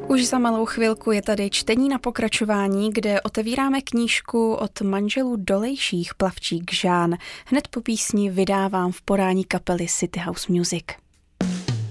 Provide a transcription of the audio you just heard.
Už za malou chvilku je tady čtení na pokračování, kde otevíráme knížku od manželů Dolejších Plavčík Žán. Hned po písni vydávám v podání kapely City House Music.